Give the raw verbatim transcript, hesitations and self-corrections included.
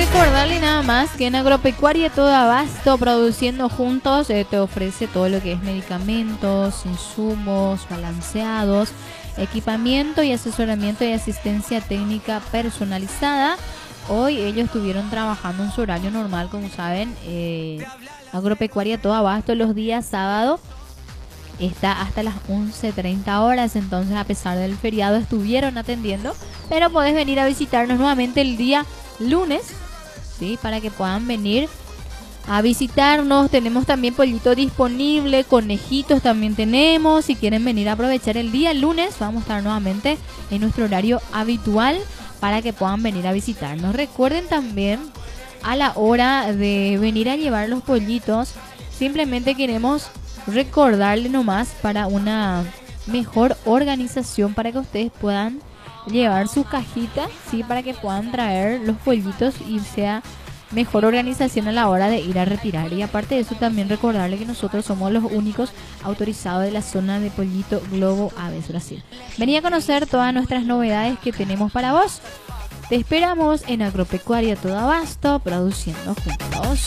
Recordarle nada más que en Agropecuaria Todo Abasto, produciendo juntos, eh, te ofrece todo lo que es medicamentos, insumos, balanceados, equipamiento y asesoramiento y asistencia técnica personalizada. Hoy ellos estuvieron trabajando en su horario normal, como saben. eh, Agropecuaria Todo Abasto los días sábado está hasta las once treinta horas, entonces a pesar del feriado estuvieron atendiendo, pero podés venir a visitarnos nuevamente el día lunes, ¿sí? Para que puedan venir a visitarnos. Tenemos también pollito disponible, conejitos también tenemos. Si quieren venir a aprovechar el día lunes, vamos a estar nuevamente en nuestro horario habitual para que puedan venir a visitarnos. Recuerden también, a la hora de venir a llevar los pollitos, simplemente queremos recordarle nomás para una mejor organización, para que ustedes puedan llevar sus cajitas, ¿sí? Para que puedan traer los pollitos y sea mejor organización a la hora de ir a retirar. Y aparte de eso, también recordarle que nosotros somos los únicos autorizados de la zona de Pollito Globo Aves Brasil. Vení a conocer todas nuestras novedades que tenemos para vos. Te esperamos en Agropecuaria Todo Abasto, produciendo juntos.